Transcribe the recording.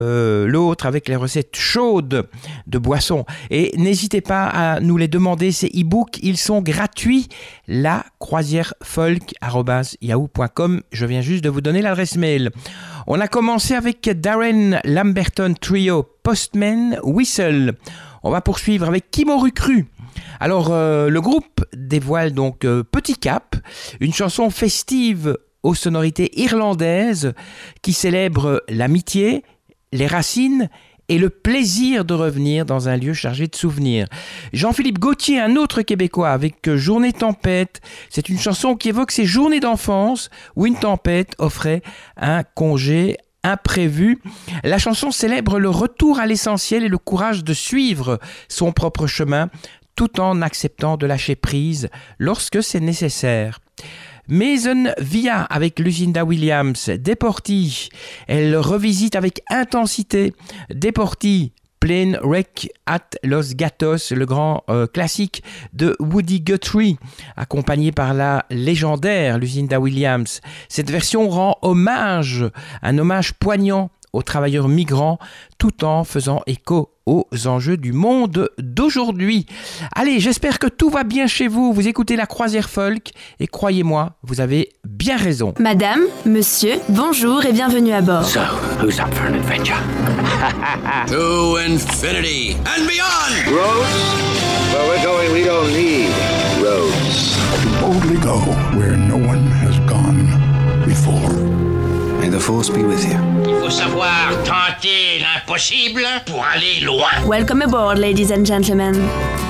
l'autre avec les recettes chaudes de boissons. Et n'hésitez pas à nous les demander, ces e-books, ils sont gratuits. lacroisièrefolk@yahoo.com. Je viens juste de vous donner l'adresse mail. On a commencé avec Darren Lamberton Trio, Postman Whistle. On va poursuivre avec Kimoru-Cru. Alors, le groupe dévoile donc Petit Cap, une chanson festive aux sonorités irlandaises qui célèbre l'amitié, les racines et le plaisir de revenir dans un lieu chargé de souvenirs. Jean-Philippe Gauthier, un autre Québécois, avec Journée Tempête. C'est une chanson qui évoque ses journées d'enfance où une tempête offrait un congé imprévu. La chanson célèbre le retour à l'essentiel et le courage de suivre son propre chemin tout en acceptant de lâcher prise lorsque c'est nécessaire. Mason Via avec Lucinda Williams, Deporti, elle revisite avec intensité Deporti, Plane Wreck at Los Gatos, le grand classique de Woody Guthrie, accompagné par la légendaire Lucinda Williams. Cette version rend un hommage poignant aux travailleurs migrants, tout en faisant écho aux enjeux du monde d'aujourd'hui. Allez, j'espère que tout va bien chez vous. Vous écoutez la Croisière Folk et croyez-moi, vous avez bien raison. Madame, monsieur, bonjour et bienvenue à bord. So, who's up for an adventure? To infinity and beyond! Roads? Where we're going, we don't need roads. Boldly go where no one has gone before. May the force be with you. Il faut savoir tenter l'impossible pour aller loin. Welcome aboard, ladies and gentlemen.